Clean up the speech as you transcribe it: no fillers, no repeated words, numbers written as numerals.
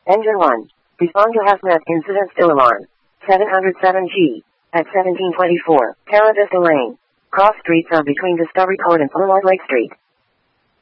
Engine 1. Respond to HazMat incident still alarm. 707G. At 1724. Terra Vista Lane. Cross streets are between Discovery Court and Fuller Lake Street.